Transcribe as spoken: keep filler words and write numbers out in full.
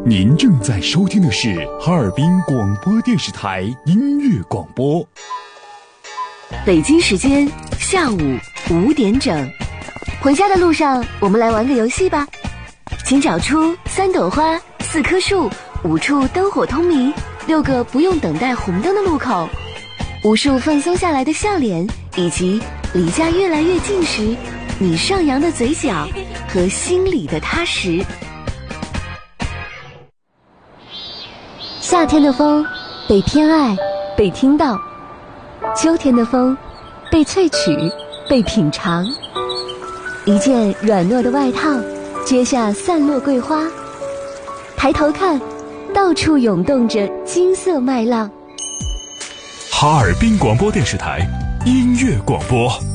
您正在收听的是哈尔滨广播电视台音乐广播。 北京时间下午五点整，回家的路上，我们来玩个游戏吧。请找出三朵花、四棵树、五处灯火通明、六个不用等待红灯的路口，无数放松下来的笑脸，以及离家越来越近时，你上扬的嘴角和心里的踏实。夏天的风被偏爱，被听到；秋天的风被萃取，被品尝。一件软糯的外套，揭下散落桂花。抬头看，到处涌动着金色麦浪。 哈尔滨广播电视台音乐广播。